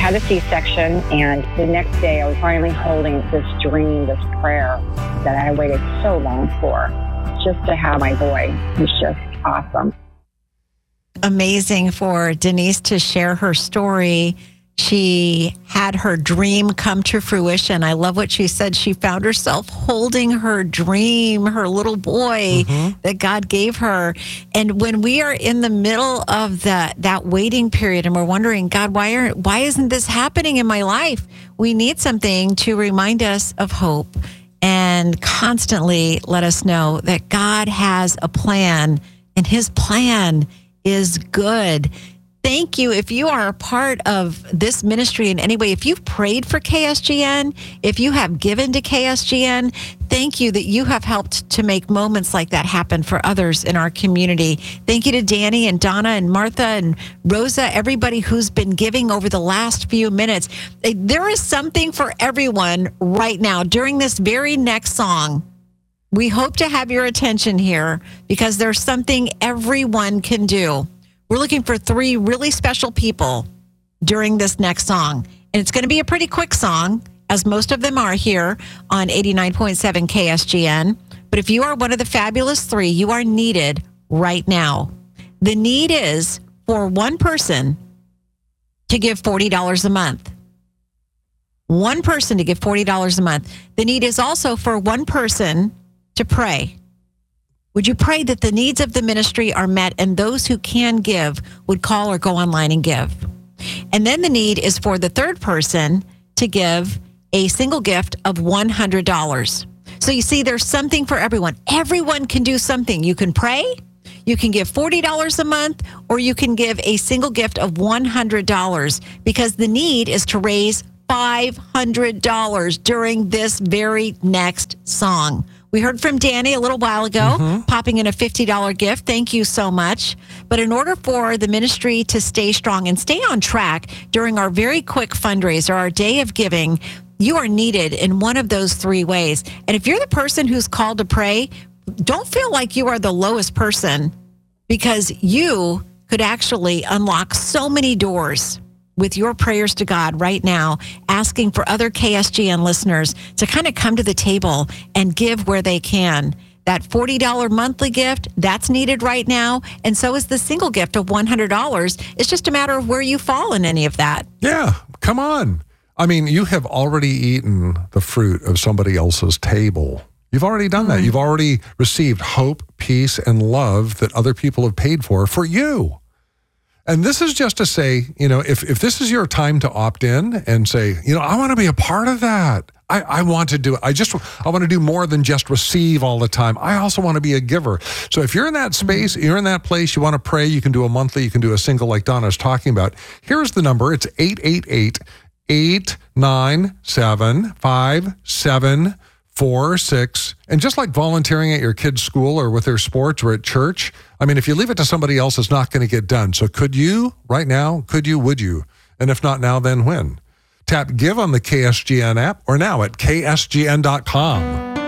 had a C-section, and the next day I was finally holding this dream, this prayer that I waited so long for. Just to have my boy was just awesome. Amazing for Denise to share her story. She had her dream come to fruition. I love what she said. She found herself holding her dream, her little boy that God gave her. And when we are in the middle of that waiting period and we're wondering, God, why isn't this happening in my life? We need something to remind us of hope and constantly let us know that God has a plan, and his plan is good. Thank you. If you are a part of this ministry in any way, if you've prayed for KSGN, if you have given to KSGN, thank you that you have helped to make moments like that happen for others in our community. Thank you to Danny and Donna and Martha and Rosa, everybody who's been giving over the last few minutes. There is something for everyone right now during this very next song. We hope to have your attention here because there's something everyone can do. We're looking for 3 really special people during this next song. And it's going to be a pretty quick song, as most of them are here on 89.7 KSGN. But if you are one of the fabulous 3, you are needed right now. The need is for one person to give $40 a month. One person to give $40 a month. The need is also for one person to pray. Would you pray that the needs of the ministry are met and those who can give would call or go online and give? And then the need is for the third person to give a single gift of $100. So you see, there's something for everyone. Everyone can do something. You can pray, you can give $40 a month, or you can give a single gift of $100 because the need is to raise $500 during this very next song. We heard from Danny a little while ago, popping in a $50 gift. Thank you so much. But in order for the ministry to stay strong and stay on track during our very quick fundraiser, our day of giving, you are needed in one of those 3 ways. And if you're the person who's called to pray, don't feel like you are the lowest person because you could actually unlock so many doors with your prayers to God right now, asking for other KSGN listeners to kind of come to the table and give where they can. That $40 monthly gift, that's needed right now. And so is the single gift of $100. It's just a matter of where you fall in any of that. Yeah, come on. I mean, you have already eaten the fruit of somebody else's table. You've already done that. You've already received hope, peace, and love that other people have paid for you. And this is just to say, if this is your time to opt in and say, I want to be a part of that. I want to do it. I want to do more than just receive all the time. I also want to be a giver. So if you're in that space, you're in that place, you want to pray, you can do a monthly, you can do a single like Donna's talking about. Here's the number. It's 888-897-5746. And just like volunteering at your kid's school or with their sports or at church, I mean, if you leave it to somebody else, it's not going to get done. So could you, right now, would you? And if not now, then when? Tap Give on the KSGN app or now at ksgn.com.